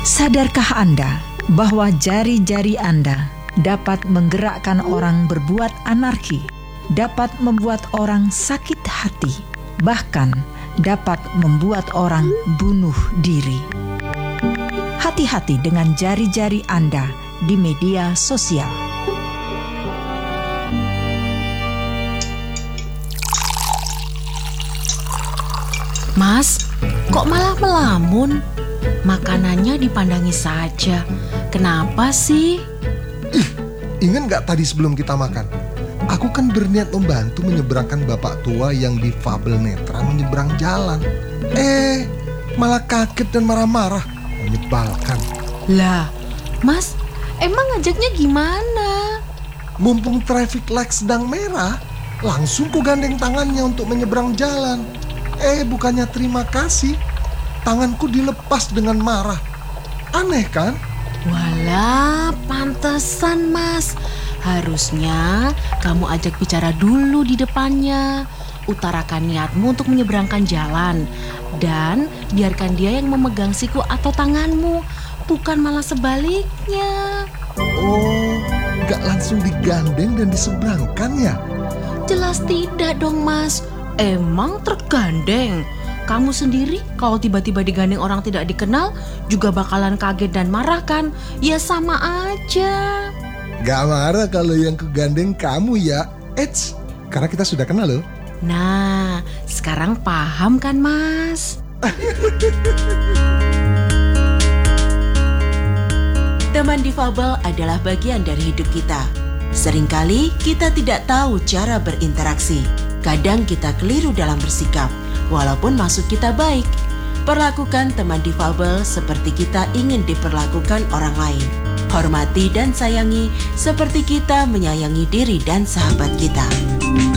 Sadarkah Anda bahwa jari-jari Anda dapat menggerakkan orang berbuat anarki, dapat membuat orang sakit hati, bahkan dapat membuat orang bunuh diri? Hati-hati dengan jari-jari Anda di media sosial. Mas, kok malah melamun? Makanannya dipandangi saja. Kenapa sih? Ingat gak tadi sebelum kita makan? Aku kan berniat membantu menyeberangkan bapak tua yang difabel netra menyeberang jalan. Malah kaget dan marah-marah. Menyebalkan. Lah, Mas, emang ngajaknya gimana? Mumpung traffic light sedang merah, langsung ku gandeng tangannya untuk menyeberang jalan. Bukannya terima kasih, tanganku dilepas dengan marah. Aneh kan? Walah, pantesan Mas. Harusnya kamu ajak bicara dulu di depannya. Utarakan niatmu untuk menyeberangkan jalan. Dan biarkan dia yang memegang siku atau tanganmu, bukan malah sebaliknya. Gak langsung digandeng dan diseberangkan ya? Jelas tidak dong Mas. Emang tergandeng. Kamu sendiri kalau tiba-tiba digandeng orang tidak dikenal juga bakalan kaget dan marah kan? Ya sama aja. Gak marah kalau yang kegandeng kamu ya. Karena kita sudah kenal loh. Nah, sekarang paham kan Mas? Teman difabel adalah bagian dari hidup kita. Seringkali kita tidak tahu cara berinteraksi. Kadang kita keliru dalam bersikap, walaupun maksud kita baik. Perlakukan teman difabel seperti kita ingin diperlakukan orang lain. Hormati dan sayangi seperti kita menyayangi diri dan sahabat kita.